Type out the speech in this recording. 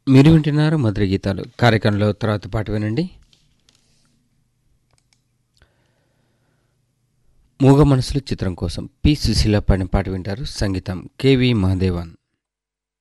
మీరు వింటున్నారు మధుర గీతాలు కార్యక్రమంలో తర్వాత పాట వినండి. మూగ మనసులు చిత్రం కోసం పి సుశీల పాడిన పాట వింటారు. సంగీతం కెవి మహాదేవన్.